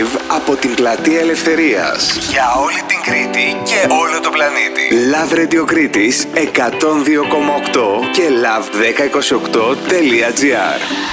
live από την Πλατεία Ελευθερίας για όλη την Κρήτη και όλο το πλανήτη. Love Radio Κρήτης 102,8 και love1028.gr.